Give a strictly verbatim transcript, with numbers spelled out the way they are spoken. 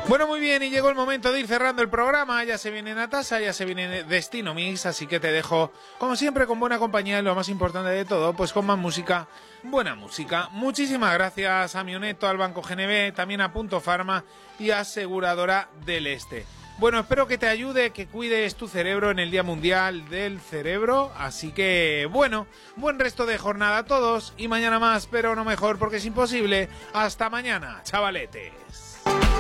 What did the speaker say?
Bueno, muy bien, y llegó el momento de ir cerrando el programa. Ya se viene Natasha, ya se viene Destino Mix, así que te dejo, como siempre, con buena compañía y lo más importante de todo, pues con más música, buena música. Muchísimas gracias a Mioneto, al Banco G N B, también a Punto Farma y a Aseguradora del Este. Bueno, espero que te ayude, que cuides tu cerebro en el Día Mundial del Cerebro. Así que, bueno, buen resto de jornada a todos y mañana más, pero no mejor porque es imposible. Hasta mañana, chavaletes.